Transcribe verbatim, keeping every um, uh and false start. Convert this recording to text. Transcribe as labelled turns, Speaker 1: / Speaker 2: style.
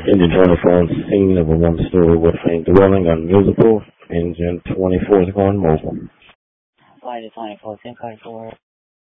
Speaker 1: Engine twenty-four on scene of a one-story wood-frame dwelling on Musical. Engine twenty-four is going mobile.
Speaker 2: Flight twenty-four, ten forty-four.